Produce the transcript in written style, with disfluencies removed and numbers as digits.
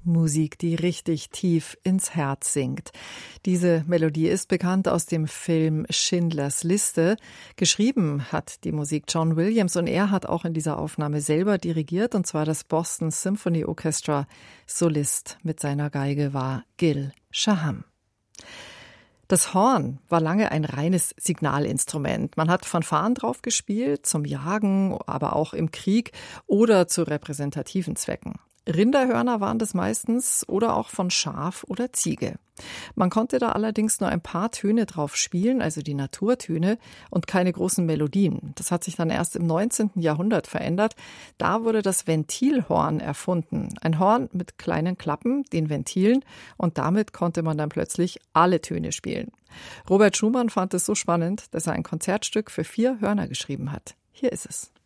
Musik, die richtig tief ins Herz sinkt. Diese Melodie ist bekannt aus dem Film Schindlers Liste. Geschrieben hat die Musik John Williams und er hat auch in dieser Aufnahme selber dirigiert, und zwar das Boston Symphony Orchestra. Solist mit seiner Geige war Gil Shaham. Das Horn war lange ein reines Signalinstrument. Man hat Fanfaren drauf gespielt, zum Jagen, aber auch im Krieg oder zu repräsentativen Zwecken. Rinderhörner waren das meistens oder auch von Schaf oder Ziege. Man konnte da allerdings nur ein paar Töne drauf spielen, also die Naturtöne, und keine großen Melodien. Das hat sich dann erst im 19. Jahrhundert verändert. Da wurde das Ventilhorn erfunden. Ein Horn mit kleinen Klappen, den Ventilen, und damit konnte man dann plötzlich alle Töne spielen. Robert Schumann fand es so spannend, dass er ein Konzertstück für 4 Hörner geschrieben hat. Hier ist es.